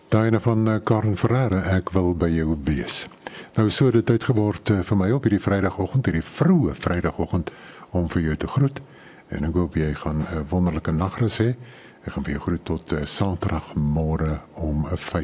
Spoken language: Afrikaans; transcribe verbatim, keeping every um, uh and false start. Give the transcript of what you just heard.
Daai van uh, Karen Ferreira, ek wil by jou wees. Nou so dit tyd geword uh, vir my op hierdie Vrydagoggend, hierdie vroeë Vrydagoggend om vir jou te groet. En ek hoop jy gaan 'n uh, wonderlike nagrus hê. Ek gaan vir jou groet tot uh, Saterdagmôre om vyf